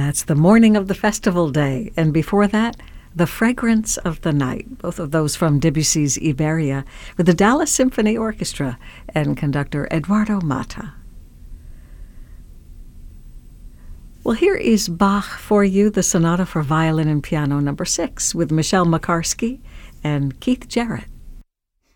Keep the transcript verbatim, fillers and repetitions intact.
That's The Morning of the Festival Day. And before that, The Fragrance of the Night, both of those from Debussy's Iberia, with the Dallas Symphony Orchestra and conductor Eduardo Mata. Well, here is Bach for you, the Sonata for Violin and Piano number six, with Michelle Makarski and Keith Jarrett.